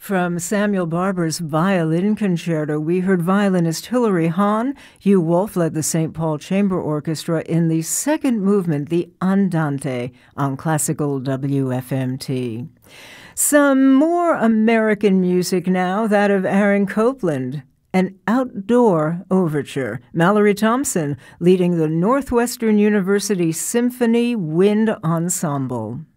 From Samuel Barber's Violin Concerto, we heard violinist Hilary Hahn. Hugh Wolf led the St. Paul Chamber Orchestra in the second movement, the Andante, on classical WFMT. Some more American music now, that of Aaron Copland, an outdoor overture. Mallory Thompson leading the Northwestern University Symphony Wind Ensemble.